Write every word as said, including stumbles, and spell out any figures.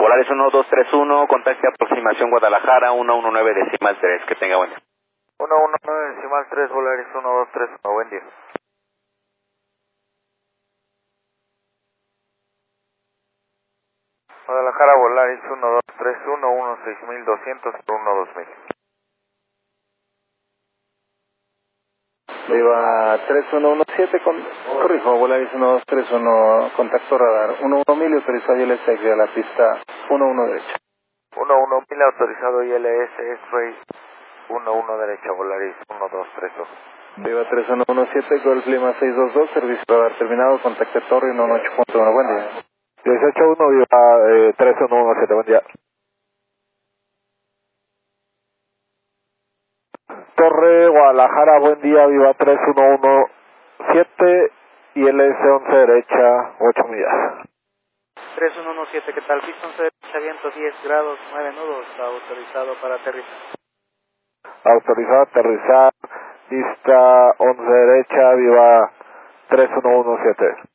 Volaris uno dos tres uno, contacte aproximación Guadalajara, uno uno nueve decimal tres, que tenga buen día. uno uno nueve decimal tres, Volaris uno dos tres uno, buen día. Guadalajara, Volaris uno dos tres uno, uno seis mil doscientos, uno dos mil. Viva tres uno uno siete, con, corrijo, Volaris uno dos tres uno, contacto radar uno uno mil, autorizado I L S a la pista uno uno derecha. uno uno mil, autorizado I L S, X-Ray uno uno derecha, Volaris uno dos tres uno. Viva tres uno uno siete, Golf Lima seis dos dos, servicio radar terminado, contacto Torre uno ocho punto uno, buen día. dieciocho uno, viva eh, tres uno uno siete, buen día. Torre Guadalajara, buen día, viva tres uno uno siete, I L S once derecha, ocho millas. tres uno uno siete, ¿qué tal? Pista once derecha, viento diez grados, nueve nudos, autorizado para aterrizar. Autorizado a aterrizar, pista once derecha, viva tres uno uno siete.